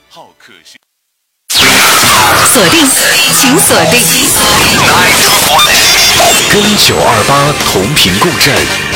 好客是锁定，请锁定。 跟928同频共振。